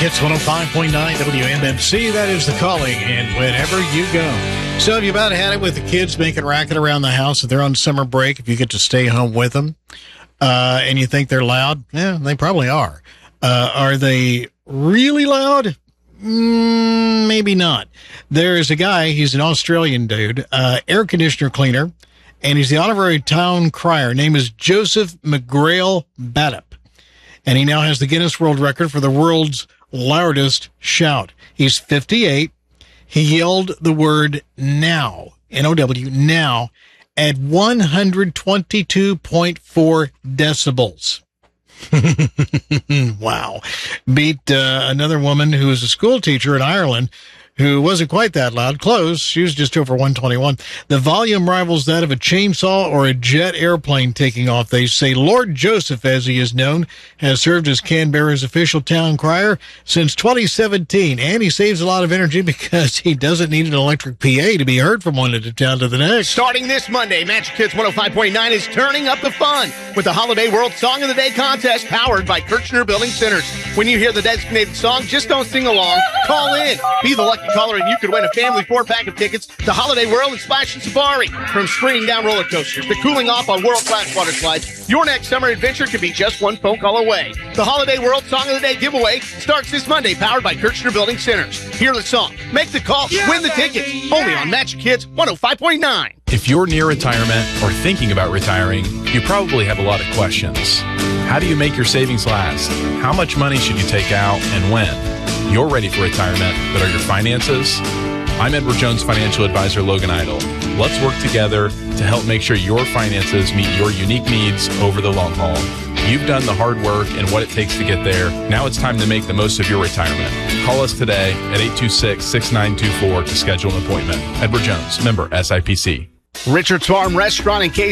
Hits 105.9 WMMC. That is the calling, and whenever you go. So have you about had it with the kids making racket around the house if they're on summer break, if you get to stay home with them, and you think they're loud? Yeah, they probably are. Are they really loud? Maybe not. There's a guy, he's an Australian dude, air conditioner cleaner, and he's the honorary town crier. Name is Joseph McGrail Baddop. And he now has the Guinness World Record for the world's loudest shout. He's 58. He yelled the word now, N-O-W, now, at 122.4 decibels. Wow. Beat another woman who is a school teacher in Ireland who wasn't quite that loud. Close. She was just over 121. The volume rivals that of a chainsaw or a jet airplane taking off. They say Lord Joseph, as he is known, has served as Canberra's official town crier since 2017. And he saves a lot of energy because he doesn't need an electric PA to be heard from one end of town to the next. Starting this Monday, Magic Kids 105.9 is turning up the fun with the Holiday World Song of the Day contest powered by Kirchner Building Centers. When you hear the designated song, just don't sing along. Call in. Be the lucky caller and you could win a family 4-pack of tickets to Holiday World and Splash and Safari. From sprinting down roller coasters to cooling off on world-class water slides, your next summer adventure could be just one phone call away. The Holiday World Song of the Day giveaway starts this Monday, powered by Kirchner Building Centers. Hear the song, make the call, win the tickets. Only on Magic Kids 105.9. If you're near retirement or thinking about retiring, you probably have a lot of questions. How do you make your savings last? How much money should you take out and when? You're ready for retirement, but are your finances? I'm Edward Jones financial advisor Logan Idle. Let's work together to help make sure your finances meet your unique needs over the long haul. You've done the hard work and what it takes to get there. Now it's time to make the most of your retirement. Call us today at 826-6924 to schedule an appointment. Edward Jones, member SIPC. Richard's Farm Restaurant in Case